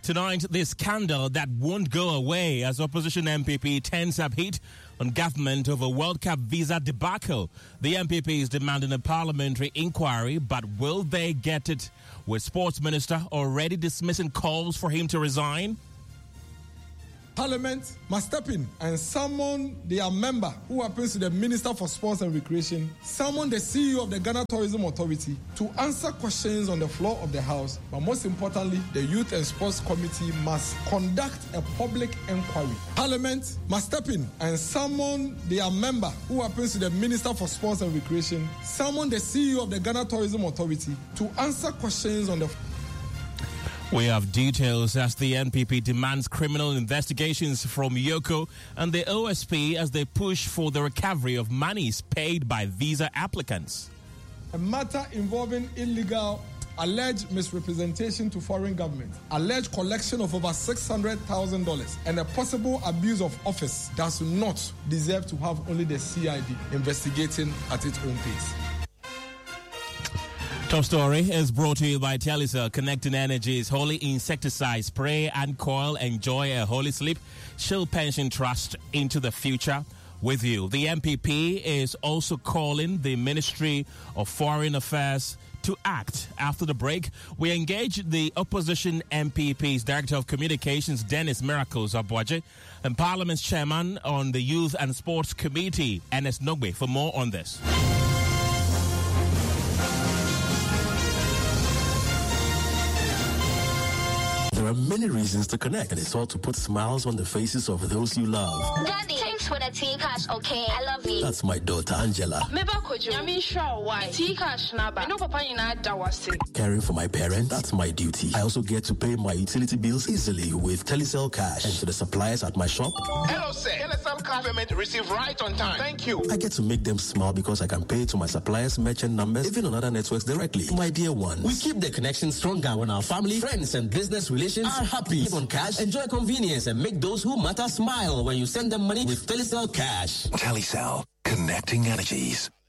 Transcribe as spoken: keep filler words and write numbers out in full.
Tonight, the scandal that won't go away as opposition M P P turns up heat on government over World Cup visa debacle. The M P P is demanding a parliamentary inquiry, but will they get it? With Sports Minister already dismissing calls for him to resign? Parliament must step in and summon their member, who happens to be the Minister for Sports and Recreation, summon the C E O of the Ghana Tourism Authority to answer questions on the floor of the House. But most importantly, the Youth and Sports Committee must conduct a public inquiry. Parliament must step in and summon their member, who happens to be the Minister for Sports and Recreation, summon the C E O of the Ghana Tourism Authority to answer questions on the floor. We have details as the N P P demands criminal investigations from Yoko and the O S P as they push for the recovery of monies paid by visa applicants. A matter involving illegal, alleged misrepresentation to foreign governments, alleged collection of over six hundred thousand dollars, and a possible abuse of office does not deserve to have only the C I D investigating at its own pace. Top story is brought to you by Telecel, connecting energies, holy insecticide spray and coil. Enjoy a holy sleep. Shield Pension Trust into the future with you. The M P P is also calling the Ministry of Foreign Affairs to act. After the break, we engage the opposition M P P's Director of Communications, Dennis Miracles Abwaje, and Parliament's Chairman on the Youth and Sports Committee, Ernest Nogbe, for more on this. There are many reasons to connect, and it's all to put smiles on the faces of those you love. Daddy, thanks for the tea cash, okay? I love you. That's my daughter, Angela. Caring for my parents, that's my duty. I also get to pay my utility bills easily with Telecel Cash. And to the suppliers at my shop, hello, sir. Telecel Cash payment received right on time. Thank you. I get to make them smile because I can pay to my suppliers' merchant numbers, even on other networks directly. My dear ones, we keep the connection stronger when our family, friends, and business relations are happy. Live on cash, enjoy convenience, and make those who matter smile when you send them money with Telecel Cash. Telecel, connecting energies.